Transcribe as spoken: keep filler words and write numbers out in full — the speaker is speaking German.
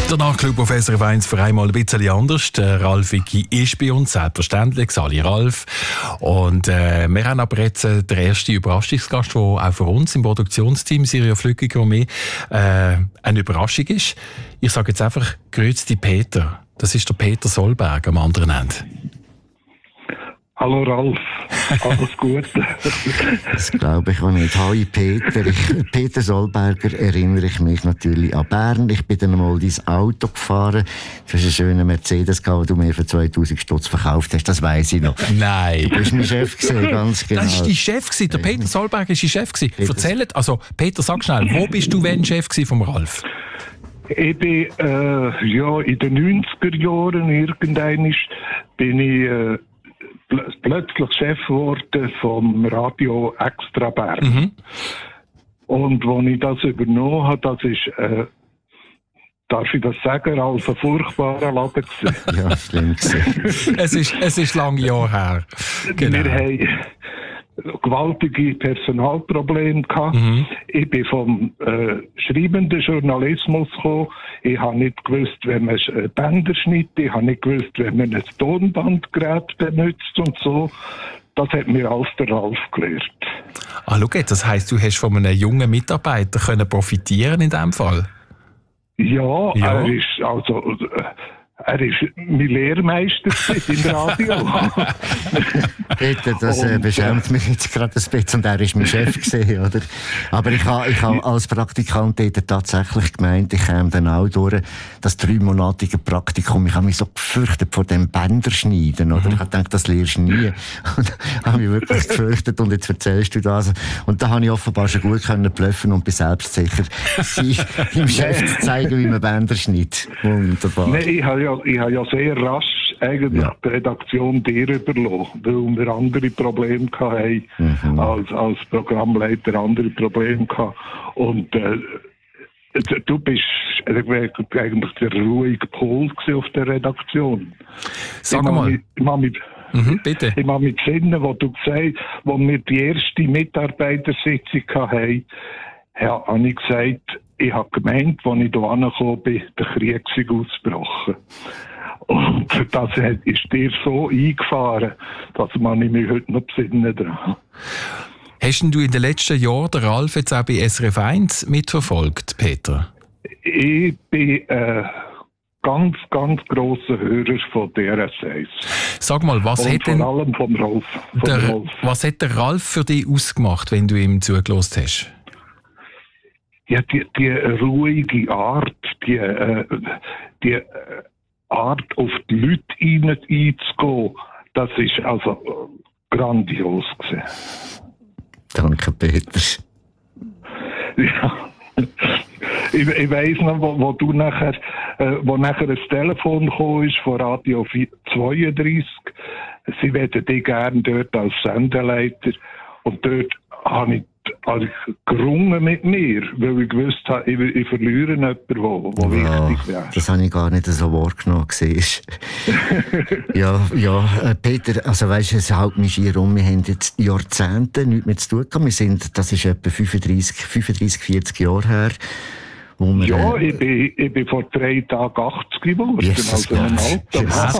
Der Nachtclub auf S R F eins für einmal ein bisschen anders. Der Ralf Vicki ist bei uns, selbstverständlich, Sali Ralf. Und äh, wir haben aber jetzt äh, den ersten Überraschungsgast, der auch für uns im Produktionsteam Siria Flückiger und mich äh, eine Überraschung ist. Ich sage jetzt einfach, grüezi Peter. Das ist der Peter Solberg am anderen Ende. Hallo Ralf, alles Gute. Das glaube ich auch nicht. Hi Peter. Ich, Peter Solberger erinnere ich mich natürlich an Bern. Ich bin dann mal dein Auto gefahren. Du hast einen schönen Mercedes gehabt, den du mir für zweitausend Stutz verkauft hast. Das weiss ich noch. Nein. Du bist mein Chef gewesen, ganz genau. Das war dein Chef gewesen. Der Peter Solberger war dein Chef gewesen. Erzählt, also Peter, sag schnell, wo bist du wenn Chef gewesen vom Ralf? Ich bin äh, ja, in den neunziger Jahren irgendwann bin ich äh, pl- plötzlich Chef geworden vom Radio Extra Bern. Mhm. Und als ich das übernommen habe, das ist, äh, darf ich das sagen, als ein furchtbarer Laden gewesen. Ja, schlimm gewesen. es, ist, es ist lange Jahre her. Genau. Wir haben gewaltige Personalprobleme gehabt. Mhm. Ich bin vom äh, schreibenden Journalismus gekommen. Ich habe nicht gewusst, wenn man äh, Bänder schneidet. Ich habe nicht gewusst, wenn man ein Tonbandgerät benutzt und so. Das hat mir alles der Ralf gelernt. Ah, schau jetzt, das heisst, du hast von einem jungen Mitarbeiter können profitieren in diesem Fall? Ja, ja, er ist also... Äh, Er war mein Lehrmeister im Radio. Peter, das äh, beschämt mich jetzt gerade ein bisschen und er war mein Chef gewesen, oder? Aber ich habe ich ha als Praktikant tatsächlich gemeint, ich käme dann auch durch das dreimonatige Praktikum. Ich habe mich so gefürchtet vor dem Bänderschneiden, oder? Mhm. Ich habe gedacht, das lernst du nie. Und habe mich wirklich gefürchtet und jetzt erzählst du das. Und da habe ich offenbar schon gut können bluffen und bin selbstsicher, sie im Chef zu zeigen, wie man Bänder schneidet. Wunderbar. Nein, ich habe ja Ich habe ja sehr rasch eigentlich ja. die Redaktion dir überlassen, weil wir andere Probleme hatten, mhm. als, als Programmleiter andere Probleme hatten. Und äh, du bist eigentlich der ruhige Pol auf der Redaktion. Sag mal. Ich mache mich, mhm, bitte. Ich mache mich besinnen, wo du gesagt hast, wo wir die erste Mitarbeitersitzung hatten, ja, habe ich gesagt, ich habe gemeint, als ich hier angekommen bin, der Krieg sei ausgebrochen. Und das ist dir so eingefahren, dass man mich heute noch besinnen dran. Hast du in den letzten Jahren den Ralf jetzt auch bei S R F eins mitverfolgt, Peter? Ich bin äh, ganz, ganz grosser Hörer von D R S eins. Sag mal, was Und hat denn... vor allem vom Rolf. Vom der, Rolf. Was hat der Ralf für dich ausgemacht, wenn du ihm zugelassen hast? Ja, die, die ruhige Art, die, äh, die Art, auf die Leute einzugehen, das ist also grandios gewesen. Danke, Peter. Ja. Ich, ich weiss noch, wo, wo du nachher, äh, wo nachher ein Telefon gekommen ist von Radio zweiunddreißig. Sie wollten dich gerne dort als Sendeleiter. Und dort habe ich Also gerungen mit mir, weil ich gewusst habe, ich, ich verliere jemanden, der ja, wichtig wäre. Das habe ich gar nicht so wahrgenommen. ja, ja, Peter, also weisst du, es hält mich schier um. Wir haben jetzt Jahrzehnte nichts mehr zu tun gehabt. Wir sind, das ist etwa fünfunddreissig, fünfunddreissig, vierzig Jahre her. Wo wir, ja, äh, ich bin, ich bin vor drei Tagen achtzig geworden. Jesus, also ein Alter.